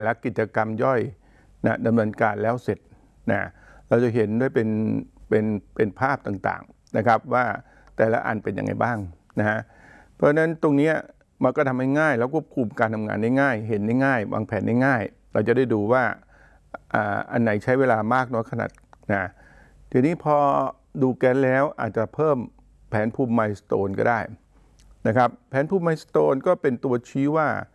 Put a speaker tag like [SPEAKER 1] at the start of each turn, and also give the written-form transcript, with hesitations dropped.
[SPEAKER 1] และกิจกรรมย่อยนะดำเนินการแล้วเสร็จนะเราจะเห็นด้วยเป็นภาพต่างๆนะครับว่าแต่ละอันเป็นยังไงบ้างนะฮะเพราะฉะนั้นตรงนี้มันก็ทำให้ง่ายแล้วควบคุมการทำงานได้ง่ายเห็นได้ง่ายวางแผนได้ง่ายเราจะได้ดูว่าอันไหนใช้เวลามากน้อยขนาดนะทีนี้พอดูแกนแล้วอาจจะเพิ่มแผนภูมิไมล์สโตนก็ได้นะครับแผนภูมิไมล์สโตนก็เป็นตัวชี้ว่า